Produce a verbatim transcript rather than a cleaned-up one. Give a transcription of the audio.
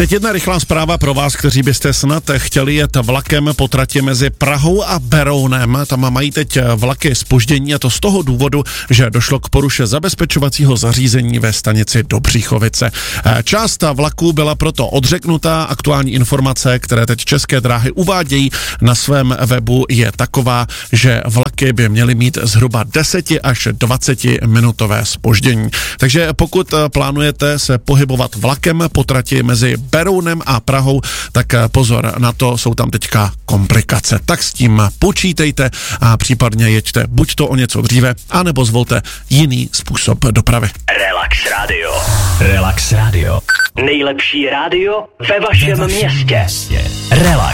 Teď jedna rychlá zpráva pro vás, kteří byste snad chtěli jet vlakem po trati mezi Prahou a Berounem. Tam mají teď vlaky zpoždění, a to z toho důvodu, že došlo k poruše zabezpečovacího zařízení ve stanici Dobříchovice. Část vlaků byla proto odřeknutá. Aktuální informace, které teď České dráhy uvádějí na svém webu, je taková, že vlaky by měly mít zhruba deset až dvacet minutové zpoždění. Takže pokud plánujete se pohybovat vlakem po trati mezi Berounem a Prahou, tak pozor na to, jsou tam teďka komplikace. Tak s tím počítejte a případně jeďte buď to o něco dříve, anebo zvolte jiný způsob dopravy. Relax Radio. Relax Radio. Nejlepší rádio ve vašem, ve vašem městě. městě. Relax.